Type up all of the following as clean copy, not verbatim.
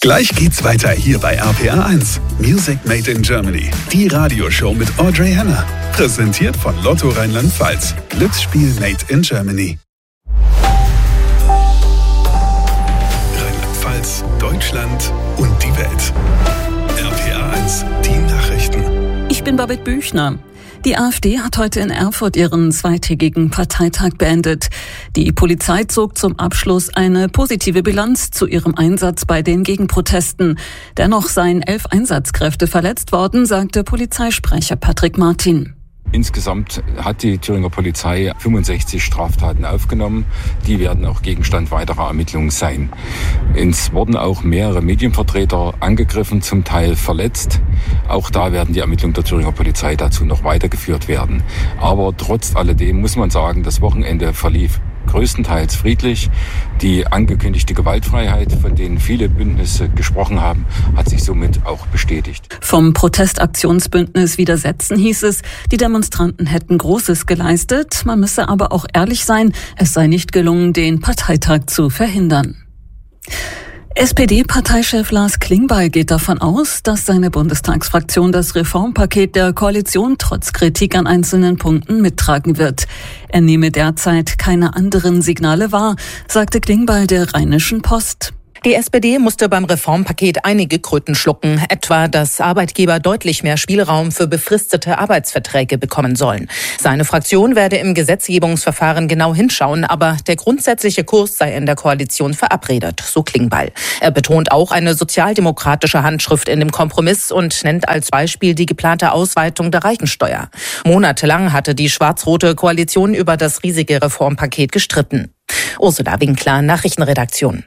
Gleich geht's weiter hier bei RPR 1. Music Made in Germany. Die Radioshow mit Audrey Henner. Präsentiert von Lotto Rheinland-Pfalz. Glücksspiel Made in Germany. Rheinland-Pfalz, Deutschland und die Welt. RPR 1, die Nachrichten. Ich bin Babette Büchner. Die AfD hat heute in Erfurt ihren zweitägigen Parteitag beendet. Die Polizei zog zum Abschluss eine positive Bilanz zu ihrem Einsatz bei den Gegenprotesten. Dennoch seien 11 Einsatzkräfte verletzt worden, sagte Polizeisprecher Patrick Martin. Insgesamt hat die Thüringer Polizei 65 Straftaten aufgenommen. Die werden auch Gegenstand weiterer Ermittlungen sein. Es wurden auch mehrere Medienvertreter angegriffen, zum Teil verletzt. Auch da werden die Ermittlungen der Thüringer Polizei dazu noch weitergeführt werden. Aber trotz alledem muss man sagen, das Wochenende verlief größtenteils friedlich. Die angekündigte Gewaltfreiheit, von denen viele Bündnisse gesprochen haben, hat sich somit auch bestätigt. Vom Protestaktionsbündnis Widersetzen hieß es, die Demonstranten hätten Großes geleistet. Man müsse aber auch ehrlich sein, es sei nicht gelungen, den Parteitag zu verhindern. SPD-Parteichef Lars Klingbeil geht davon aus, dass seine Bundestagsfraktion das Reformpaket der Koalition trotz Kritik an einzelnen Punkten mittragen wird. Er nehme derzeit keine anderen Signale wahr, sagte Klingbeil der Rheinischen Post. Die SPD musste beim Reformpaket einige Kröten schlucken, etwa, dass Arbeitgeber deutlich mehr Spielraum für befristete Arbeitsverträge bekommen sollen. Seine Fraktion werde im Gesetzgebungsverfahren genau hinschauen, aber der grundsätzliche Kurs sei in der Koalition verabredet, so Klingbeil. Er betont auch eine sozialdemokratische Handschrift in dem Kompromiss und nennt als Beispiel die geplante Ausweitung der Reichensteuer. Monatelang hatte die schwarz-rote Koalition über das riesige Reformpaket gestritten. Ursula Winkler, Nachrichtenredaktion.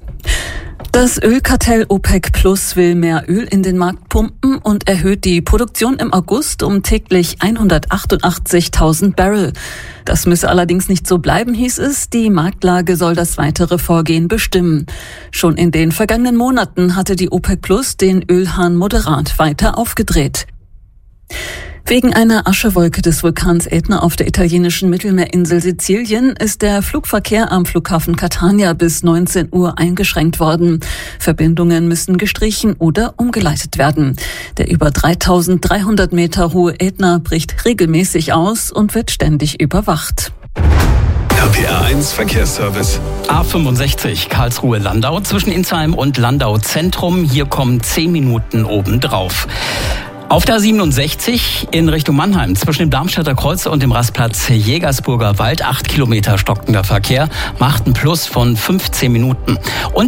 Das Ölkartell OPEC Plus will mehr Öl in den Markt pumpen und erhöht die Produktion im August um täglich 188.000 Barrel. Das müsse allerdings nicht so bleiben, hieß es. Die Marktlage soll das weitere Vorgehen bestimmen. Schon in den vergangenen Monaten hatte die OPEC Plus den Ölhahn moderat weiter aufgedreht. Wegen einer Aschewolke des Vulkans Ätna auf der italienischen Mittelmeerinsel Sizilien ist der Flugverkehr am Flughafen Catania bis 19 Uhr eingeschränkt worden. Verbindungen müssen gestrichen oder umgeleitet werden. Der über 3.300 Meter hohe Ätna bricht regelmäßig aus und wird ständig überwacht. RPR 1 Verkehrsservice. A65 Karlsruhe-Landau zwischen Insheim und Landau Zentrum. Hier kommen 10 Minuten obendrauf. Auf der A67 in Richtung Mannheim zwischen dem Darmstädter Kreuz und dem Rastplatz Jägersburger Wald 8 Kilometer stockender Verkehr macht ein Plus von 15 Minuten. Und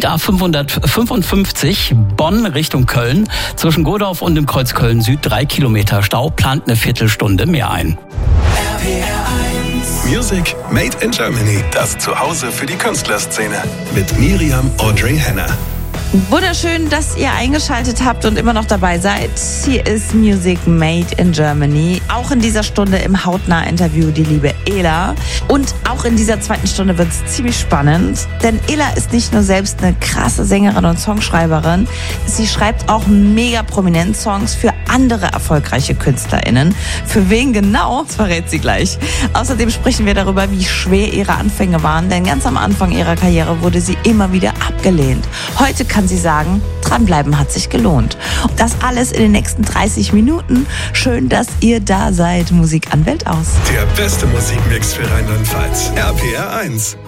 A555 Bonn Richtung Köln zwischen Godorf und dem Kreuz Köln Süd 3 Kilometer Stau, plant eine Viertelstunde mehr ein. Music Made in Germany. Das Zuhause für die Künstlerszene. Mit Miriam Audrey Henner. Wunderschön, dass ihr eingeschaltet habt und immer noch dabei seid. Hier ist Music Made in Germany. Auch in dieser Stunde im Hautnah-Interview die liebe Ela. Und auch in dieser zweiten Stunde wird es ziemlich spannend. Denn Ela ist nicht nur selbst eine krasse Sängerin und Songschreiberin. Sie schreibt auch mega prominent Songs für andere erfolgreiche KünstlerInnen. Für wen genau, das verrät sie gleich. Außerdem sprechen wir darüber, wie schwer ihre Anfänge waren. Denn ganz am Anfang ihrer Karriere wurde sie immer wieder abgelehnt. Heute kann sie sagen, dranbleiben hat sich gelohnt. Und das alles in den nächsten 30 Minuten. Schön, dass ihr da seid. Musik an Welt aus. Der beste Musikmix für Rheinland-Pfalz. RPR 1.